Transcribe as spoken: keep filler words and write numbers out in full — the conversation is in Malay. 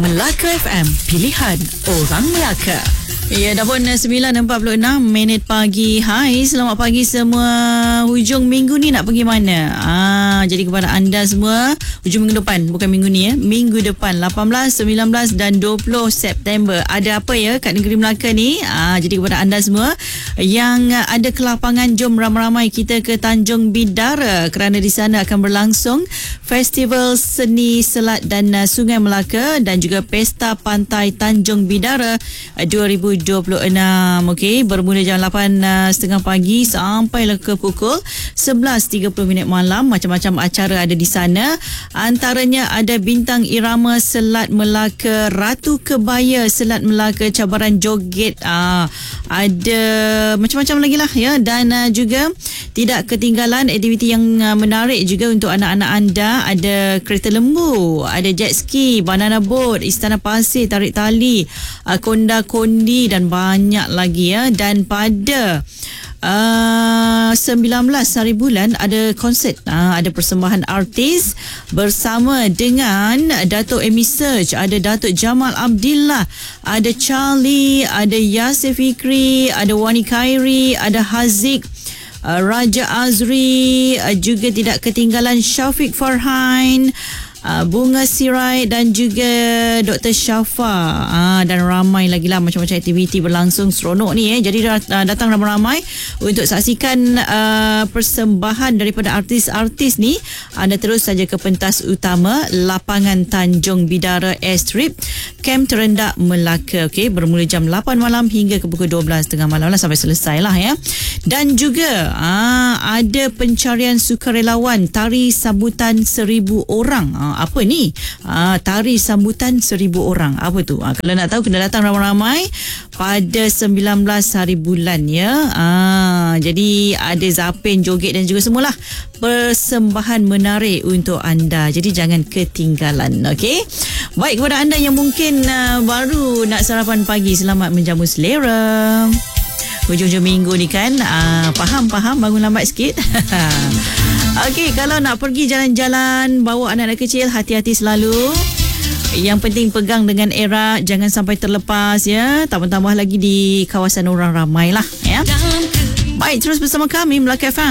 Melaka F M, pilihan orang Melaka. Ya, dah pun sembilan empat puluh enam minit pagi. Hai, selamat pagi semua. Hujung minggu ni nak pergi mana? Ah, jadi kepada anda semua, hujung minggu depan, bukan minggu ni ya. Minggu depan lapan belas, sembilan belas dan dua puluh September. Ada apa ya kat negeri Melaka ni? Ah, jadi kepada anda semua yang ada kelapangan, jom ramai-ramai kita ke Tanjung Bidara kerana di sana akan berlangsung Festival Seni Selat dan Sungai Melaka dan juga Pesta Pantai Tanjung Bidara dua ribu dua puluh enam. Okey, bermula jam lapan tiga puluh pagi sampailah ke pukul sebelas tiga puluh minit malam. Macam-macam acara ada di sana. Antaranya ada bintang irama Selat Melaka, Ratu Kebaya Selat Melaka, cabaran joget. Ah, ada macam-macam lagi lah ya, dan uh, juga tidak ketinggalan aktiviti yang uh, menarik juga untuk anak-anak anda. Ada kereta lembu, ada jet ski, banana boat, istana pasir, tarik tali, uh, konda-kondi dan banyak lagi ya. Dan pada Uh, sembilan belas hari bulan ada konsert, uh, ada persembahan artis bersama dengan Datuk Amy Search, ada Datuk Jamal Abdillah, ada Charlie, ada Yasir Fikri, ada Wani Khairi, ada Haziq, uh, Raja Azri, uh, juga tidak ketinggalan Syafiq Farhan, Uh, Bunga Sirai dan juga Doktor Syafa, uh, dan ramai lagi lah macam-macam aktiviti berlangsung. Seronok ni eh. Jadi uh, datang ramai-ramai untuk saksikan uh, persembahan daripada artis-artis ni. Anda terus saja ke pentas utama lapangan Tanjung Bidara Airstrip, Kem Terendak Melaka. Okey, bermula jam lapan malam hingga ke pukul dua belas tengah malam lah sampai selesai lah ya. Dan juga uh, ada pencarian sukarelawan tari sambutan seribu orang. Uh, apa ni? Ah, tari sambutan seribu orang. Apa tu? Ah, kalau nak tahu kena datang ramai-ramai pada sembilan belas hari bulan ya. Ah, jadi ada zapin, joget dan juga semualah persembahan menarik untuk anda. Jadi jangan ketinggalan. Okey. Baik, kepada anda yang mungkin uh, baru nak sarapan pagi, selamat menjamu selera. Hujung-hujung minggu ni kan, uh, faham-faham, bangun lambat sikit. Okey, kalau nak pergi jalan-jalan bawa anak-anak kecil, hati-hati selalu. Yang penting pegang dengan erat, jangan sampai terlepas ya. Tambah-tambah lagi di kawasan orang ramai lah ya. Baik, terus bersama kami Melaka F M.